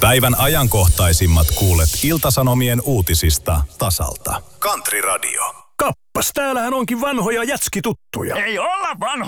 Päivän ajankohtaisimmat kuulet Ilta-Sanomien uutisista tasalta. Country Radio. Kappas, täällähän onkin vanhoja jätskituttuja. Ei olla vanhoja.